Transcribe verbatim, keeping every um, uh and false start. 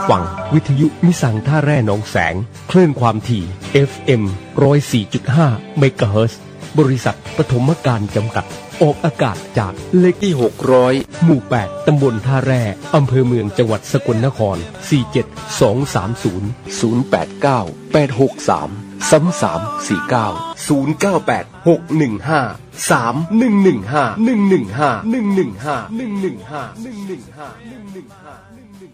ฟังวิทยุมิสังท่าแร่หนองแสงคลื่นความถี่ เอฟ เอ็ม หนึ่งศูนย์สี่จุดห้า เมกะเฮิรตซ์บริษัทปฐมการจำกัดออกอากาศจากเลขที่หกร้อยหมู่แปดตำบลท่าแร่อำเภอเมืองจังหวัดสกลนครสี่เจ็ดสองสามศูนย์ ศูนย์แปดเก้า แปดหกสาม สามสามสี่เก้า ศูนย์เก้าแปด หกหนึ่งห้า สามหนึ่งหนึ่งห้า หนึ่งหนึ่งห้า หนึ่งหนึ่งห้า หนึ่งหนึ่งห้า หนึ่งหนึ่งห้า หนึ่งหนึ่งห้า